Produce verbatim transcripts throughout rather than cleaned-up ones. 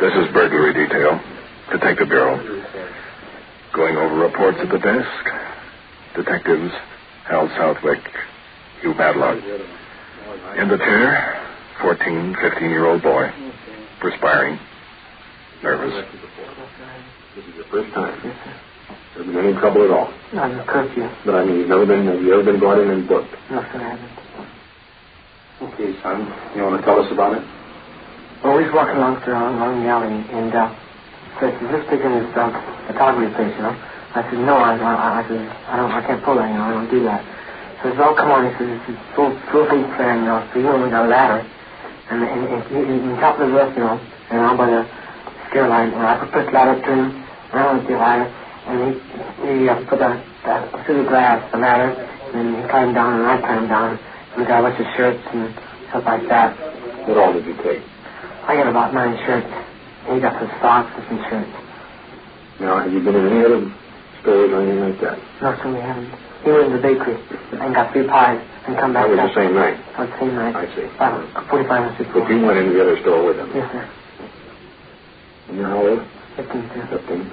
This is burglary detail. Detective Bureau. Going over reports at the desk. Detectives Hal Southwick, Hugh Madlock. In the chair, fourteen, fifteen-year-old boy. Perspiring. Nervous. This is your first time? Yes, sir. Never been any trouble at all? Not in the curfew. But I mean, you've never been, have you ever been brought in and booked? No, sir, I haven't. Okay, son. You want to tell us about it? Well, we was walking along, sir, along the alley, and, uh, so is this big in this, uh, photography place, you know? I said, no, I, I, I said, I don't, I can't pull that, you know, I don't do that. So he said, oh, come on, he said, it's full, full feet fair, you know, so you know, we got a ladder, and, and, and he, he, he top of the roof, you know, and I'm by the stair line, and I put the ladder to him, and I went to the ladder, and he, he uh, put the, the, through the glass, the ladder, and he climbed down, and I climbed down, and we got a bunch of shirts and stuff like that. What all did you take? I got about nine shirts. He got some socks and some shirts. Now, have you been in any other stores or anything like that? No, sir, we haven't. He went in the bakery and got three pies and come back. That was the same night? On the same night. I see. About forty-five minutes before. But you went into the other store with him? Yes, sir. And you're how old? Fifteen, sir. Fifteen.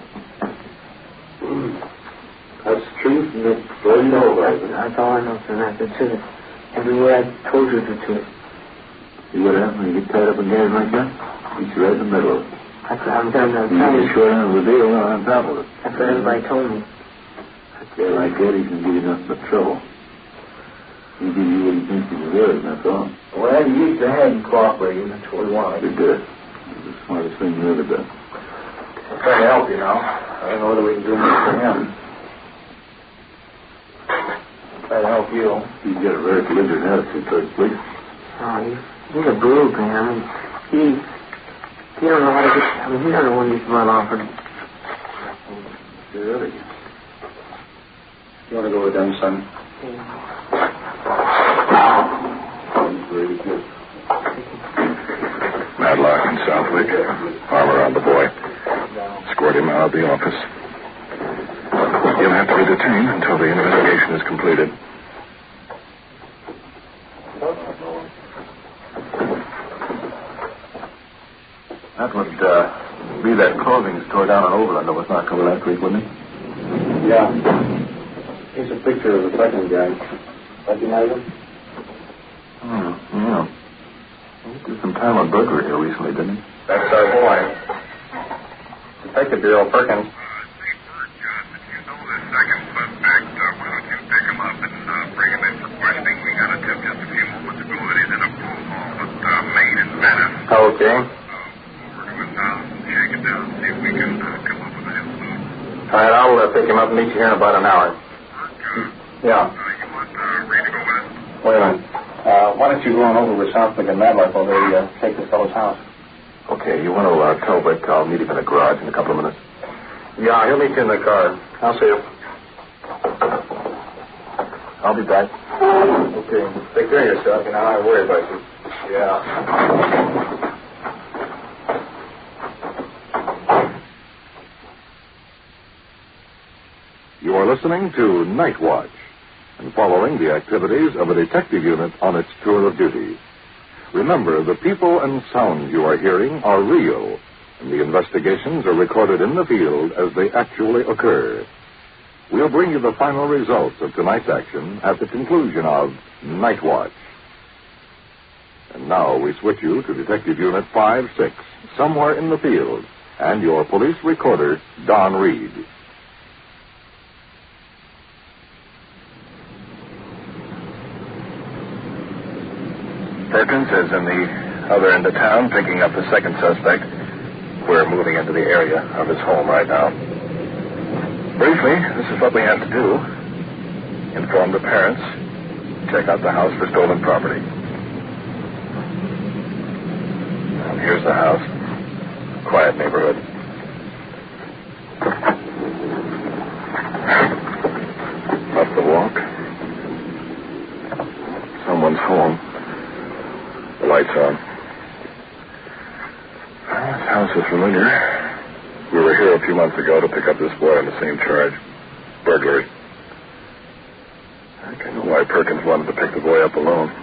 Mm. That's the truth, and that's all you know about it. That's all I know, sir. That's the truth. Every word I told you the truth. See what happens when you get tied up again like that? It's right in the middle. That's what I'm telling you. You get short end of the deal on top of it. That's what everybody told me. A guy like that, he can give you nothing but trouble. He give you what he thinks he deserves, that's all. Well, you used to have him cooperating. That's what we wanted. He did. It was the smartest thing you ever done. I'm trying to help you now. I don't know whether we can do much for him. Try to help you. He's got a very belligerent attitude towards police. Oh, he's, he's a brute, man. I mean, he, he don't know how to get, I mean, he don't know when he's run off. Or... Really? You want to go with them, son? Very good. Madlock and Southwick, arm around the boy. Escort him out of the office. He'll have to be detained until the investigation is completed. That would uh, be that clothing store down in Overland that was knocked over last week, wouldn't it? Yeah. Here's a picture of the second guy. Recognize him? Oh, yeah. He did some time on burglary here recently, didn't he? That's our boy. Detective Bureau, Perkins. Okay. Uh, over to his house and shake it down, see if we can uh, come up with a clue. All right, I'll uh, pick him up and meet you here in about an hour. Uh, yeah. uh, you want uh, Reed to go with us? Wait a minute. Uh, why don't you go on over with Southwick and Madlock while they uh, take this fellow's house? Okay, you want to uh, tell Rick I'll meet him in the garage in a couple of minutes? Yeah, he'll meet you in the car. I'll see you. I'll be back. Okay. Take care of yourself. You know, I worry about you. Yeah. You are listening to Night Watch and following the activities of a detective unit on its tour of duty. Remember, the people and sounds you are hearing are real, and the investigations are recorded in the field as they actually occur. We'll bring you the final results of tonight's action at the conclusion of Night Watch. And now we switch you to Detective Unit five six, somewhere in the field, and your police recorder, Don Reed. Perkins is in the other end of town picking up the second suspect. We're moving into the area of his home right now. Briefly, this is what we have to do. Inform the parents. Check out the house for stolen property. And here's the house. Quiet neighborhood. Up the walk. Someone's home. The lights on. Well, this house is familiar. We were here a few months ago to pick up this boy on the same charge. Burglary. I think I know why Perkins wanted to pick the boy up alone.